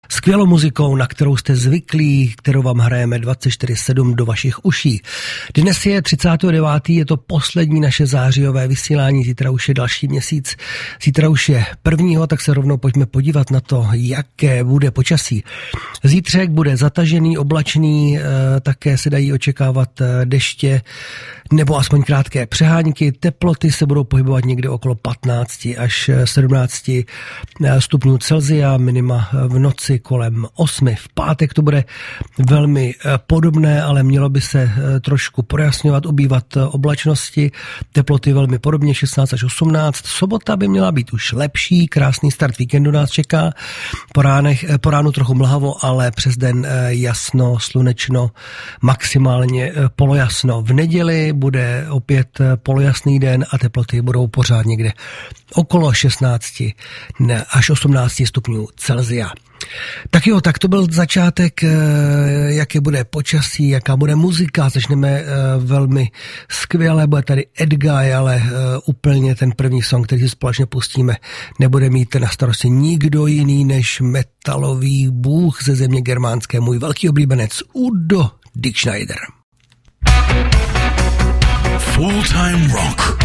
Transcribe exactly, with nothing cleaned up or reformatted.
Skvělou muzikou, na kterou jste zvyklí, kterou vám hrajeme dvacet čtyři sedm do vašich uší. Dnes je třicátého devátého je to poslední naše zářijové vysílání, zítra už je další měsíc, zítra už je prvního, tak se rovnou pojďme podívat na to, jaké bude počasí. Zítřek bude zatažený, oblačný, také se dají očekávat deště nebo aspoň krátké přehánky. Teploty se budou pohybovat někde okolo patnáct až sedmnáct stupňů Celsia, minima v noci kolem osmi. V pátek to bude velmi podobné, ale mělo by se trošku projasňovat, ubývat oblačnosti. Teploty velmi podobně šestnáct až osmnáct. Sobota by měla být už lepší, krásný start víkendu nás čeká. Po, ránech, po ránu trochu mlhavo, ale přes den jasno, slunečno, maximálně polojasno. V neděli bude opět polojasný den a teploty budou pořád někde okolo šestnáct až osmnáct stupňů Celsia. Tak jo, tak to byl začátek, jaké bude počasí, jaká bude muzika. Začneme velmi skvěle, bude tady Edguy, ale úplně ten první song, který si společně pustíme, nebude mít na starosti nikdo jiný než metalový bůh ze země germánské, můj velký oblíbenec Udo Dick Schneider. Full Time Rock.